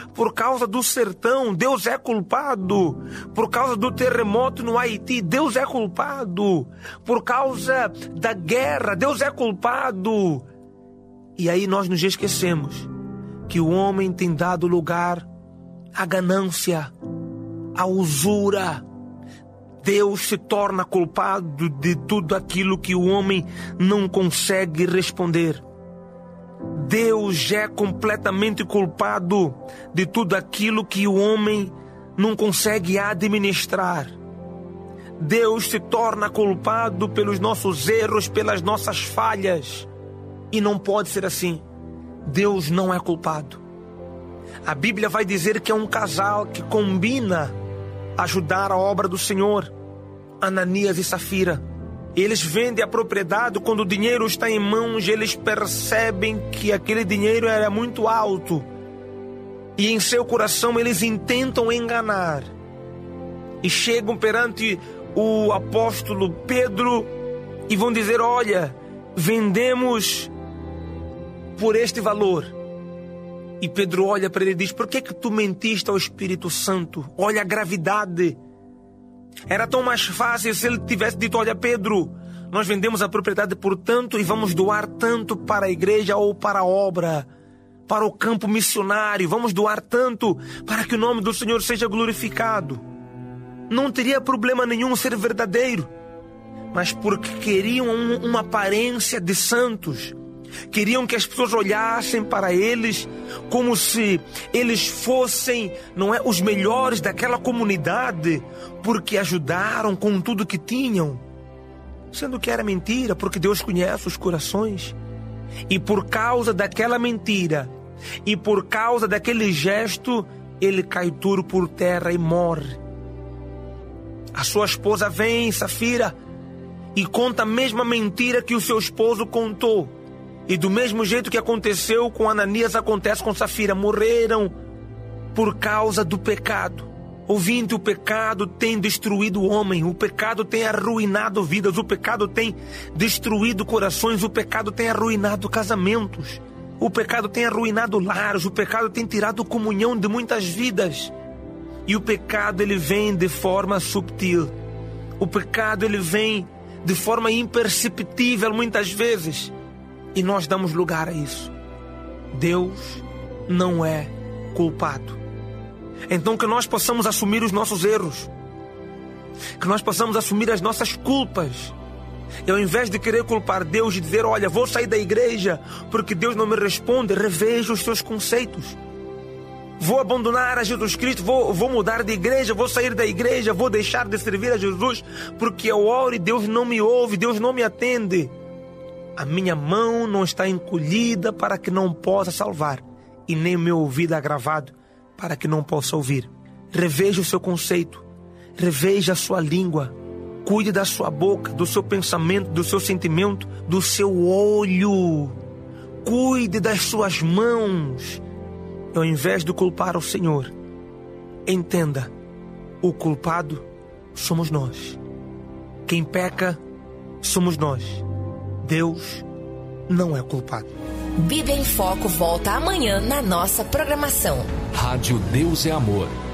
Por causa do sertão, Deus é culpado. Por causa do terremoto no Haiti, Deus é culpado. Por causa da guerra, Deus é culpado. E aí nós nos esquecemos que o homem tem dado lugar à ganância, à usura. Deus se torna culpado de tudo aquilo que o homem não consegue responder. Deus é completamente culpado de tudo aquilo que o homem não consegue administrar. Deus se torna culpado pelos nossos erros, pelas nossas falhas. E não pode ser assim. Deus não é culpado. A Bíblia vai dizer que é um casal que combina ajudar a obra do Senhor, Ananias e Safira. Eles vendem a propriedade. Quando o dinheiro está em mãos, eles percebem que aquele dinheiro era muito alto. E em seu coração eles intentam enganar. E chegam perante o apóstolo Pedro e vão dizer: olha, vendemos por este valor. E Pedro olha para ele e diz: por que tu mentiste ao Espírito Santo? Olha a gravidade. Era tão mais fácil se ele tivesse dito: olha, Pedro, nós vendemos a propriedade por tanto e vamos doar tanto para a igreja ou para a obra, para o campo missionário. Vamos doar tanto para que o nome do Senhor seja glorificado. Não teria problema nenhum ser verdadeiro. Mas porque queriam uma aparência de santos, queriam que as pessoas olhassem para eles como se eles fossem, não é, os melhores daquela comunidade, porque ajudaram com tudo que tinham, sendo que era mentira, porque Deus conhece os corações. E por causa daquela mentira e por causa daquele gesto, ele cai duro por terra e morre. A sua esposa vem, Safira, e conta a mesma mentira que o seu esposo contou. E do mesmo jeito que aconteceu com Ananias, acontece com Safira. Morreram por causa do pecado. Ouvinte, o pecado tem destruído o homem. O pecado tem arruinado vidas. O pecado tem destruído corações. O pecado tem arruinado casamentos. O pecado tem arruinado lares. O pecado tem tirado comunhão de muitas vidas. E o pecado, ele vem de forma subtil. O pecado, ele vem de forma imperceptível muitas vezes. E nós damos lugar a isso. Deus não é culpado. Então que nós possamos assumir os nossos erros. Que nós possamos assumir as nossas culpas. E ao invés de querer culpar Deus e dizer: olha, vou sair da igreja porque Deus não me responde, reveja os seus conceitos. Vou abandonar a Jesus Cristo, vou mudar de igreja, vou sair da igreja, vou deixar de servir a Jesus porque eu oro e Deus não me ouve, Deus não me atende. A minha mão não está encolhida para que não possa salvar, e nem o meu ouvido agravado para que não possa ouvir. Reveja o seu conceito, reveja a sua língua, cuide da sua boca, do seu pensamento, do seu sentimento, do seu olho, cuide das suas mãos. E ao invés de culpar o Senhor, entenda, o culpado somos nós. Quem peca somos nós. Deus não é culpado. Bíblia em Foco volta amanhã na nossa programação. Rádio Deus é Amor.